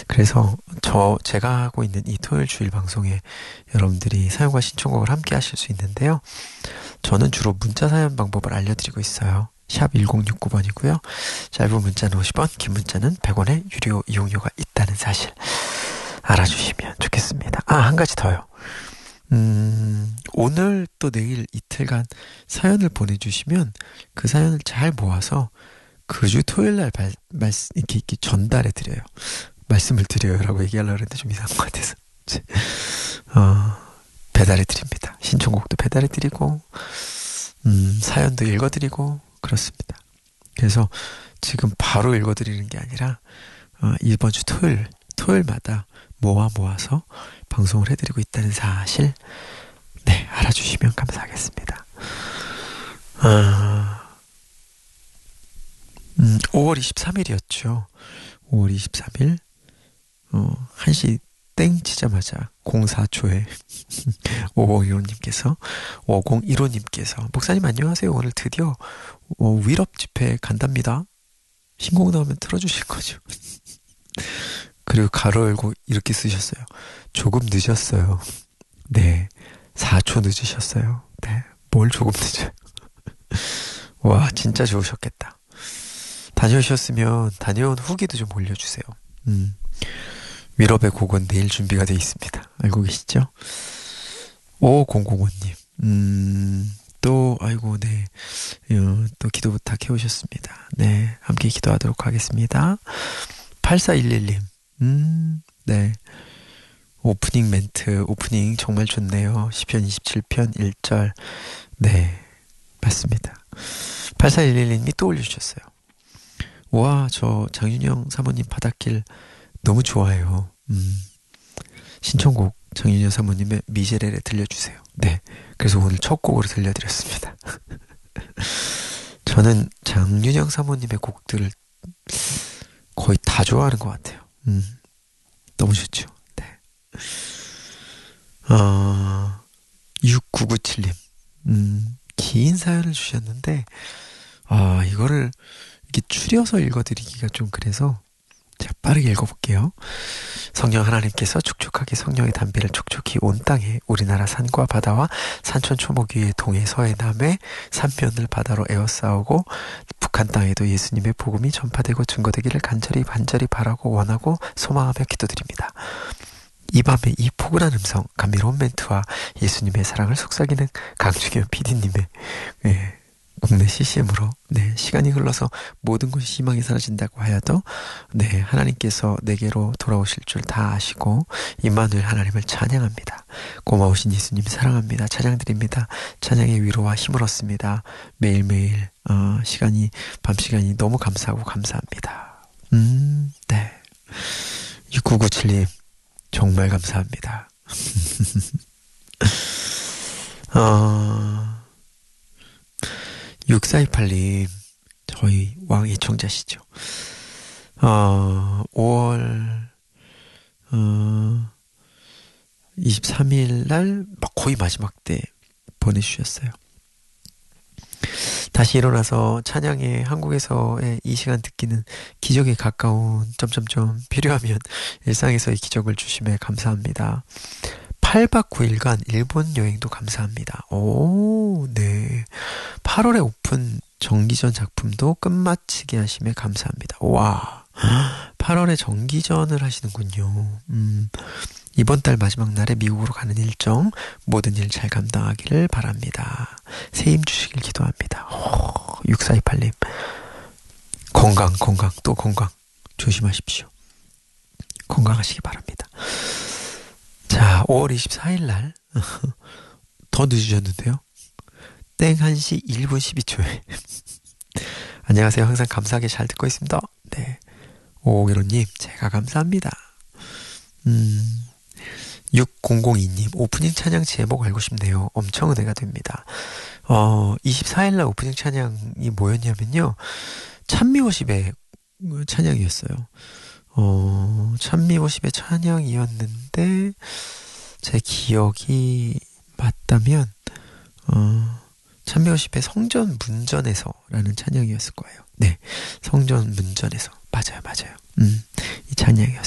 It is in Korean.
그래서 제가 하고 있는 이 토요일 주일 방송에 여러분들이 사연과 신청곡을 함께 하실 수 있는데요. 저는 주로 문자 사연 방법을 알려드리고 있어요. 샵 1069번이고요. 짧은 문자는 50원, 긴 문자는 100원의 유료 이용료가 있다는 사실 알아주시면 좋겠습니다. 한 가지 더요. 오늘 또 내일 이틀간 사연을 보내주시면 그 사연을 잘 모아서 그 주 토요일 날 이렇게 전달해 드려요. 말씀을 드려요라고 얘기하려고 했는데 좀 이상한 것 같아서. 배달해 드립니다. 신청곡도 배달해 드리고, 사연도 읽어 드리고, 그렇습니다. 그래서 지금 바로 읽어 드리는 게 아니라, 이번 주 토요일마다 모아서 방송을 해드리고 있다는 사실, 네, 알아주시면 감사하겠습니다. 5월 23일이었죠. 5월 23일, 1시 땡 치자마자 04초에 5015님께서 목사님 안녕하세요. 오늘 드디어 윌업 집회 간답니다. 신곡 나오면 틀어주실 거죠? 그리고 가로 열고 이렇게 쓰셨어요. 조금 늦었어요. 네, 4초 늦으셨어요. 네, 뭘 조금 늦어요. 와, 진짜 좋으셨겠다. 다녀오셨으면 다녀온 후기도 좀 올려주세요. 윌업의 곡은 내일 준비가 되어 있습니다. 알고 계시죠? 5005님. 아이고, 네. 또 기도 부탁해 오셨습니다. 네. 함께 기도하도록 하겠습니다. 8411님. 네. 오프닝 정말 좋네요. 시편 27편 1절. 네. 맞습니다. 8411님이 또 올려주셨어요. 와, 저 장윤영 사모님 바닷길 너무 좋아요. 신청곡 장윤영 사모님의 미제렐에 들려주세요. 네, 그래서 오늘 첫 곡으로 들려드렸습니다. 저는 장윤영 사모님의 곡들을 거의 다 좋아하는 것 같아요. 너무 좋죠. 네. 6997님. 긴 사연을 주셨는데, 이거를 이렇게 추려서 읽어드리기가 좀 그래서 자, 빠르게 읽어볼게요. 성령 하나님께서 촉촉하게 성령의 담비를 촉촉히 온 땅에 우리나라 산과 바다와 산천 초목 위에 동해 서해 남해 삼면을 바다로 에워싸우고 북한 땅에도 예수님의 복음이 전파되고 증거되기를 간절히 바라고 원하고 소망하며 기도드립니다. 이 밤에 이 포근한 음성, 감미로운 멘트와 예수님의 사랑을 속삭이는 강중현 PD님의 국내 CCM으로 시간이 흘러서 모든 것이 희망이 사라진다고 하여도 하나님께서 내게로 돌아오실 줄 다 아시고 임마누엘 하나님을 찬양합니다. 고마우신 예수님 사랑합니다. 찬양드립니다. 찬양의 위로와 힘을 얻습니다. 매일매일 밤 시간이 너무 감사하고 감사합니다. 네. 6997님 정말 감사합니다. 6428님, 저희 왕 애청자시죠. 5월 23일 날 거의 마지막 때 보내주셨어요. 다시 일어나서 찬양에 한국에서의 이 시간 듣기는 기적에 가까운 필요하면 일상에서의 기적을 주심에 감사합니다. 8박 9일간 일본 여행도 감사합니다. 오, 네. 8월에 오픈 정기전 작품도 끝마치게 하심에 감사합니다. 와, 8월에 정기전을 하시는군요. 이번 달 마지막 날에 미국으로 가는 일정, 모든 일 잘 감당하기를 바랍니다. 새 힘 주시길 기도합니다. 6428님. 건강, 또 건강. 조심하십시오. 건강하시기 바랍니다. 자, 5월 24일 날, 더 늦으셨는데요. 땡 1시 1분 12초에. 안녕하세요. 항상 감사하게 잘 듣고 있습니다. 네. 5515님, 제가 감사합니다. 6002님, 오프닝 찬양 제목 알고 싶네요. 엄청 은혜가 됩니다. 24일날 오프닝 찬양이 뭐였냐면요. 찬미워십의 찬양이었어요. 찬미워십의 찬양이었는데, 제 기억이 맞다면, 찬미워십의 성전 문전에서라는 찬양이었을 거예요. 네. 성전 문전에서. 맞아요. 이 찬양이었어요.